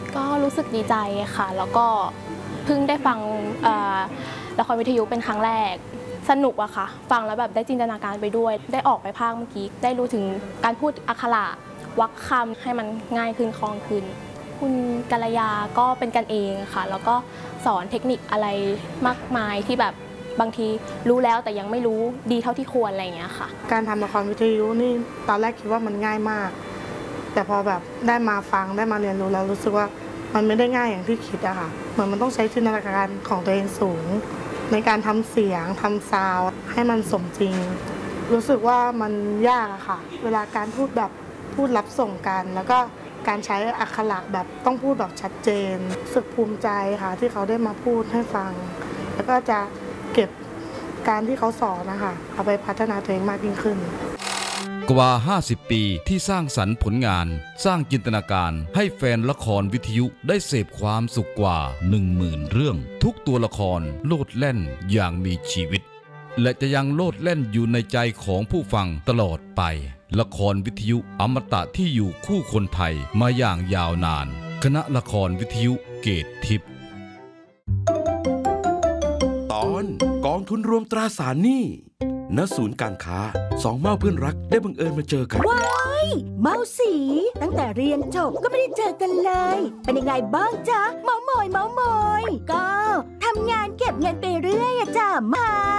ก็รู้สึกดีใจค่ะแล้วก็เพิ่งได้ฟังละครวิทยุเป็นครั้งแรกสนุกอะค่ะฟังแล้วแบบได้จินตนาการไปด้วยได้ออกไปพากย์เมื่อกี้ได้รู้ถึงการพูดอักขระวรรคคำให้มันง่ายขึ้นคล่องขึ้นคุณกัลยาก็เป็นกันเองค่ะแล้วก็สอนเทคนิคอะไรมากมายที่แบบบางทีรู้แล้วแต่ยังไม่รู้ดีเท่าที่ควรอะไรอย่างเงี้ยค่ะการทำละครวิทยุนี่ตอนแรกคิดว่ามันง่ายมากแต่พอแบบได้มาฟังได้มาเรียนรู้แล้วรู้สึกว่ามันไม่ได้ง่ายอย่างที่คิดอะค่ะเหมือนมันต้องใช้จินตนาการของตัวเองสูงในการทำเสียงทำซาวด์ให้มันสมจริงรู้สึกว่ามันยากอะค่ะเวลาการพูดแบบพูดรับส่งกันแล้วก็การใช้อักขระแบบต้องพูดแบบชัดเจนรู้สึกภูมิใจค่ะที่เขาได้มาพูดให้ฟังแล้วก็จะเก็บการที่เขาสอนนะคะเอาไปพัฒนาตัวเองมากยิ่งขึ้นกว่า 50 ปีที่สร้างสรรค์ผลงานสร้างจินตนาการให้แฟนละครวิทยุได้เสพความสุขกว่า 10,000 เรื่องทุกตัวละครโลดแล่นอย่างมีชีวิตและจะยังโลดแล่นอยู่ในใจของผู้ฟังตลอดไปละครวิทยุอมตะที่อยู่คู่คนไทยมาอย่างยาวนานคณะละครวิทยุเกตทิพย์ตอนกองทุนรวมตราสารหนี้ณศูนย์การค้าสองเม่าเพื่อนรักได้บังเอิญมาเจอกันว้ายเมาสีตั้งแต่เรียนจบก็ไม่ได้เจอกันเลยเป็นยังไงบ้างจ๊ะเมาหมอยก็ทำงานเก็บเงินไปเรื่อยอะจ้ะมา